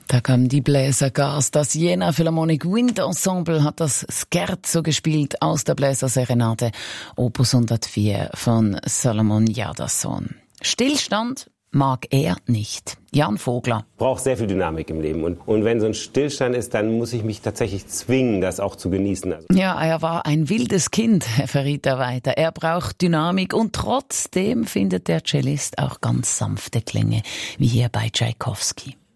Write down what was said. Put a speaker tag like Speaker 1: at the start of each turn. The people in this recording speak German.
Speaker 1: Da kam die Bläsergas. Das Jena Philharmonic Wind Ensemble hat das Scherzo gespielt aus der Bläserserenade Opus 104 von Salomon Jadassohn. Stillstand mag er nicht. Jan Vogler.
Speaker 2: Ich brauche sehr viel Dynamik im Leben. Und wenn so ein Stillstand ist, dann muss ich mich tatsächlich zwingen, das auch zu genießen.
Speaker 1: Ja, er war ein wildes Kind, verriet er weiter. Er braucht Dynamik und trotzdem findet der Cellist auch ganz sanfte Klänge, wie hier bei Tschaikowski.